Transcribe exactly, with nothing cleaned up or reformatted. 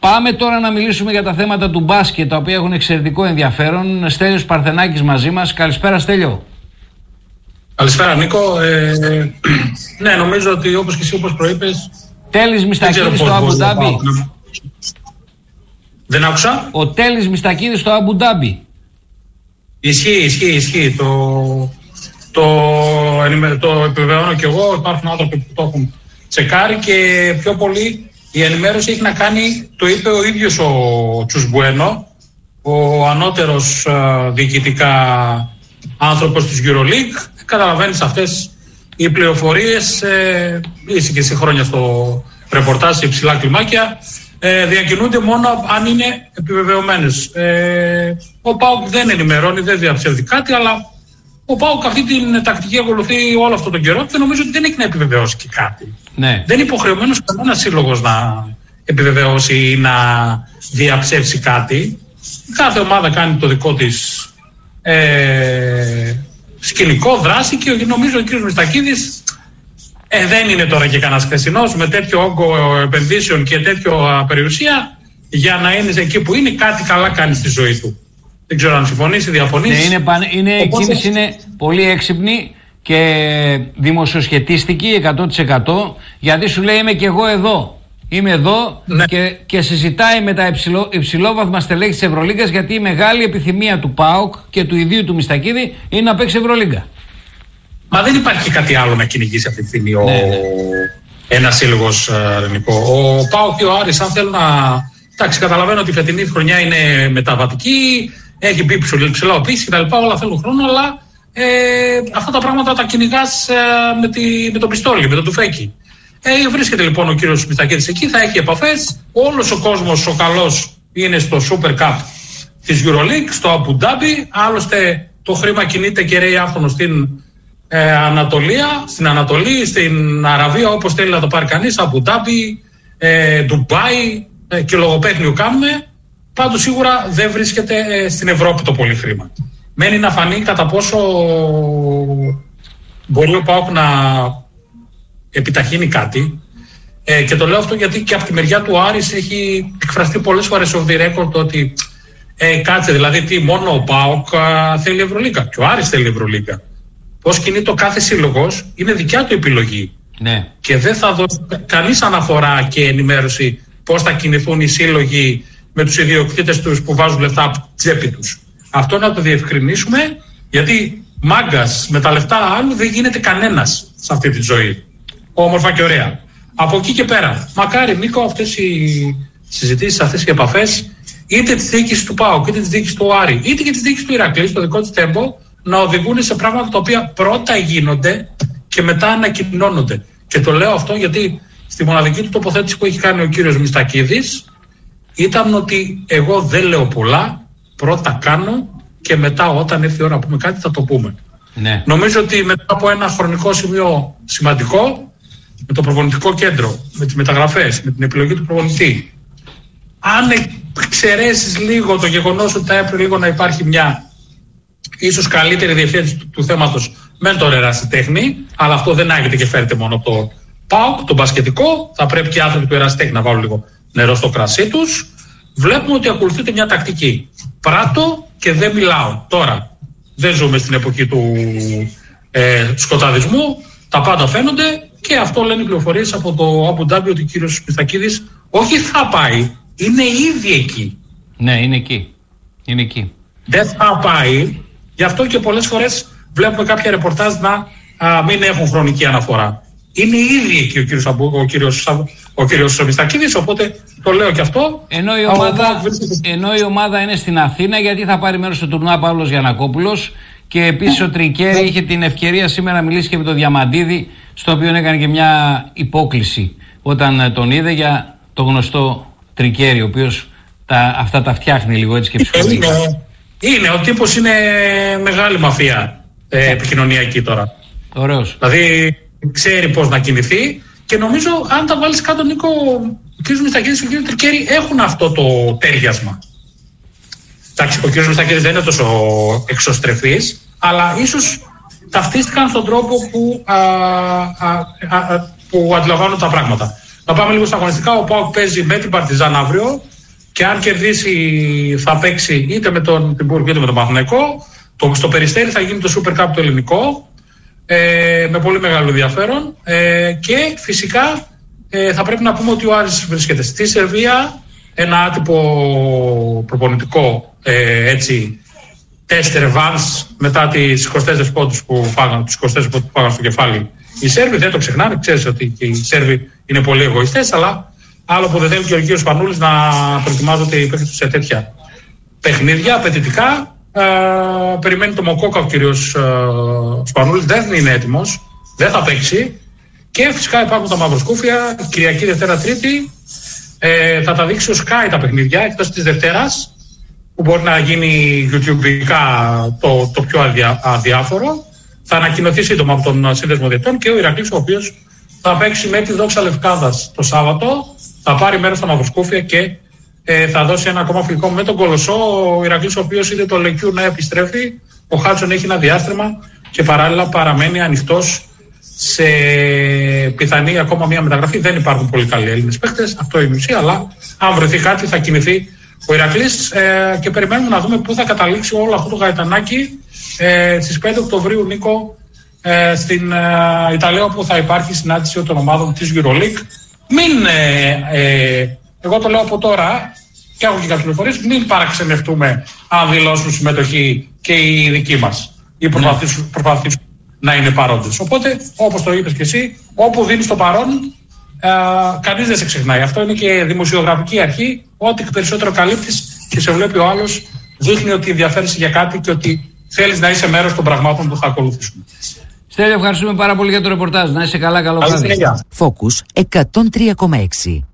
Πάμε τώρα να μιλήσουμε για τα θέματα του μπάσκετ, τα οποία έχουν εξαιρετικό ενδιαφέρον. Στέλιος Παρθενάκης μαζί μας. Καλησπέρα, Στέλιο. Καλησπέρα, Νίκο. Ε, ναι, νομίζω ότι όπως και εσύ όπως προείπες... Τέλης Μιστακίδης στο Αμπουντάμπι. Δεν άκουσα. Ο Τέλης Μιστακίδης στο Αμπουντάμπι. Ισχύει, ισχύει, ισχύει. Το, το, το επιβεβαιώνω και εγώ. Υπάρχουν άνθρωποι που το έχουν τσεκάρει και πιο πολύ η ενημέρωση έχει να κάνει, το είπε ο ίδιος ο Τσουσμπουένο, ο ανώτερος α, διοικητικά άνθρωπος της EuroLeague. Καταλαβαίνεις, αυτές οι πληροφορίες, ε, είσαι και σε χρόνια στο ρεπορτάζ σε υψηλά κλιμάκια, ε, διακινούνται μόνο αν είναι επιβεβαιωμένες. Ε, ο ΠΑΟΚ δεν ενημερώνει, δεν διαψεύδει κάτι, αλλά ο ΠΑΟΚ αυτή την τακτική ακολουθεί όλο αυτόν τον καιρό και νομίζω ότι δεν έχει να επιβεβαιώσει και κάτι. Ναι. Δεν είναι υποχρεωμένος κανένας σύλλογος να επιβεβαιώσει ή να διαψεύσει κάτι. Κάθε ομάδα κάνει το δικό της ε, σκηνικό, δράση και νομίζω ο κ. Μιστακίδης ε, δεν είναι τώρα και κανένας χθεσινός με τέτοιο όγκο επενδύσεων και τέτοιο περιουσία για να είναι εκεί που είναι. Κάτι καλά κάνει στη ζωή του. Δεν ξέρω αν συμφωνείς ή διαφωνείς. Ναι, είναι, πανε, είναι, Οπότε... εκείνης είναι πολύ έξυπνη και δημοσιοσχετίστικη εκατό τοις εκατό, γιατί σου λέει είμαι και εγώ εδώ. Είμαι εδώ, ναι. και, και συζητάει με τα υψηλό, υψηλόβαθμα στελέχη της Ευρωλίγκας, γιατί η μεγάλη επιθυμία του ΠΑΟΚ και του ιδίου του Μιστακίδη είναι να παίξει Ευρωλίγκα. Μα δεν υπάρχει κάτι άλλο να κυνηγήσει αυτή τη στιγμή ναι, ο... ναι. ένας σύλλογος ελληνικό. Ο ΠΑΟΚ και ο Άρης, αν θέλουν να... Εντάξει, καταλαβαίνω ότι η φετινή χρονιά είναι μεταβατική, έχει μπει ψηλά ο πίστη κτλ. Όλα θέλουν χρόνο, αλλά ε, αυτά τα πράγματα τα κυνηγάς ε, με, τη, με τον πιστόλι, με τον τουφέκι. Ε, βρίσκεται λοιπόν ο κύριος Μιστακίδης εκεί, θα έχει επαφές. Όλος ο κόσμος ο καλός είναι στο Super Cup της EuroLeague, στο Αμπουντάμπι. Άλλωστε το χρήμα κινείται και ρέει άφθονο στην ε, Ανατολία, στην Ανατολή, στην Αραβία, όπως θέλει να το πάρει κανείς. Αμπουντάμπι, ε, Ντουμπάι ε, και λογοπαίγνιο κάνουμε. Πάντως σίγουρα δεν βρίσκεται ε, στην Ευρώπη το πολύ χρήμα. Μένει να φανεί κατά πόσο μπορεί ο ΠΑΟΚ να επιταχύνει κάτι. Ε, και το λέω αυτό γιατί και από τη μεριά του Άρης έχει εκφραστεί πολλές φορές off the record ότι ε, κάτσε, δηλαδή τι, μόνο ο ΠΑΟΚ α, θέλει Ευρωλίγκα και ο Άρης θέλει Ευρωλίγκα. Πώς κινεί το κάθε σύλλογος είναι δικιά του επιλογή. Ναι. Και δεν θα δώσει κανείς αναφορά και ενημέρωση πώς θα κινηθούν οι σύλλογοι με τους ιδιοκτήτες τους που βάζουν λεφτά από την τσέπη τους. Αυτό να το διευκρινίσουμε, γιατί μάγκας με τα λεφτά άλλου δεν γίνεται κανένας σε αυτή τη ζωή. Όμορφα και ωραία. Από εκεί και πέρα, μακάρι, Νίκο, αυτές οι συζητήσεις, αυτές οι επαφές, είτε της διοίκησης του ΠΑΟΚ, είτε της διοίκησης του Άρη, είτε και της διοίκησης του Ηρακλή, στο δικό της τέμπο, να οδηγούν σε πράγματα τα οποία πρώτα γίνονται και μετά ανακοινώνονται. Και το λέω αυτό γιατί στη μοναδική του τοποθέτηση που έχει κάνει ο κύριος Μιστακίδης ήταν ότι εγώ δεν λέω πολλά, πρώτα κάνω και μετά όταν έρθει η ώρα να πούμε κάτι θα το πούμε. Ναι. Νομίζω ότι μετά από ένα χρονικό σημείο σημαντικό, με το προπονητικό κέντρο, με τις μεταγραφές, με την επιλογή του προπονητή, αν εξαιρέσεις λίγο το γεγονός ότι θα έπρεπε λίγο να υπάρχει μια ίσως καλύτερη διευθέτηση του, του θέματος με τον ερασιτέχνη, αλλά αυτό δεν άγεται και φέρεται μόνο από το ΠΑΟΚ, το μπασκετικό, θα πρέπει και οι άνθρωποι του ερασιτέχνη να βάλουν λίγο νερό στο κρασί τους. Βλέπουμε ότι ακολουθείται μια τακτική. Πράττω και δεν μιλάω. Τώρα δεν ζούμε στην εποχή του ε, σκοταδισμού, τα πάντα φαίνονται και αυτό λένε οι πληροφορίες από το Αμπουντάμπι ότι ο κύριος Μιστακίδης όχι θα πάει, είναι ήδη εκεί. Ναι, είναι εκεί. Είναι εκεί. Δεν θα πάει, γι' αυτό και πολλές φορές βλέπουμε κάποια ρεπορτάζ να α, μην έχουν χρονική αναφορά. Είναι ήδη εκεί ο κύριος, ο κύριος, ο κύριος Μιστακίδης, οπότε το λέω και αυτό. Ενώ η, ομάδα, ενώ η ομάδα είναι στην Αθήνα, γιατί θα πάρει μέρος στο τουρνουά Παύλος Γιαννακόπουλος. Και επίσης ο Τρικέρι είχε την ευκαιρία σήμερα να μιλήσει και με τον Διαμαντίδη, στο οποίο έκανε και μια υπόκληση όταν τον είδε, για το γνωστό Τρικέρι, ο οποίος τα, αυτά τα φτιάχνει λίγο έτσι και ψυχολογικά. Είναι, είναι, ο τύπος είναι μεγάλη μαφία ε, επικοινωνιακή τώρα. Ωραίος. Δηλαδή ξέρει πώς να κινηθεί και νομίζω αν τα βάλεις κάτω, Νίκο, ο κ. Μιστακίδης και ο κ. Τρικέρι έχουν αυτό το τέριασμα. Εντάξει, ο κ. Μιστακίδης δεν είναι τόσο εξωστρεφής, αλλά ίσως ταυτίστηκαν στον τρόπο που, α, α, α, που αντιλαμβάνουν τα πράγματα. Να πάμε λίγο στα αγωνιστικά. Ο ΠΑΟΚ παίζει με την Παρτιζάν αύριο. και αν κερδίσει θα παίξει είτε με τον Τιμπούργκ είτε με τον Παναθηναϊκό. Το, στο Περιστέρι θα γίνει το Super Cup το ελληνικό, ε, με πολύ μεγάλο ενδιαφέρον, ε, και φυσικά ε, θα πρέπει να πούμε ότι ο Άρης βρίσκεται στη Σερβία, ένα άτυπο προπονητικό ε, έτσι τεστ ρεβάνς μετά τις είκοσι τέσσερις πόντους που πάγαν, τους είκοσι τέσσερις πόντους που πάγαν στο κεφάλι οι Σέρβοι. Δεν το ξεχνάμε, ξέρεις ότι και οι Σέρβοι είναι πολύ εγωιστές, αλλά άλλο που δεν θέλει και ο κύριος Σπανούλης να προετοιμάζονται οι παίκτες σε τέτοια παιχνίδια απαιτητικά. Uh, περιμένει το Μοκόκα ο κύριος uh, Σπανούλης, δεν είναι έτοιμος, δεν θα παίξει, και φυσικά υπάρχουν τα μαυροσκούφια Κυριακή, Δευτέρα, Τρίτη. ε, θα τα δείξει ο Sky τα παιχνίδια εκτός της Δευτέρας, που μπορεί να γίνει YouTubeικά το, το πιο αδιά, αδιάφορο. Θα ανακοινωθεί σύντομα από τον Σύνδεσμο Διαιτητών, και ο Ηρακλής, ο οποίος θα παίξει με τη Δόξα Λευκάδας το Σάββατο, θα πάρει μέρος στα μαυροσκούφια και Ε, θα δώσει ένα ακόμα φιλικό με τον Κολοσσό. Ο Ηρακλής, ο οποίος είδε το Λεκιού να επιστρέφει, ο Χάτσον έχει ένα διάστημα και παράλληλα παραμένει ανοιχτός σε πιθανή ακόμα μια μεταγραφή. Δεν υπάρχουν πολύ καλοί Έλληνες παίχτες, αυτό είναι η ουσία, αλλά αν βρεθεί κάτι θα κινηθεί ο Ηρακλής, ε, και περιμένουμε να δούμε πού θα καταλήξει όλο αυτό το γαϊτανάκι ε, στις πέντε Οκτωβρίου, Νίκο, ε, στην ε, Ιταλία, όπου θα υπάρχει συνάντηση των ομάδων της EuroLeague. Μην ε, ε, Εγώ το λέω από τώρα, και έχω και κάποιες πληροφορίες, μην παραξενευτούμε αν δηλώσουν συμμετοχή και οι δικοί μας, ή προσπαθήσουν, προσπαθήσουν να είναι παρόντες. Οπότε, όπως το είπες και εσύ, όπου δίνεις το παρόν, α, κανείς δεν σε ξεχνάει. Αυτό είναι και δημοσιογραφική αρχή. Ό,τι περισσότερο καλύπτεις και σε βλέπει ο άλλος, δείχνει ότι ενδιαφέρεσαι για κάτι και ότι θέλεις να είσαι μέρος των πραγμάτων που θα ακολουθήσουν. Στέλιο, ευχαριστούμε πάρα πολύ για το ρεπορτάζ. Να είσαι καλά, καλό βράδυ. Focus εκατόν τρία κόμμα έξι.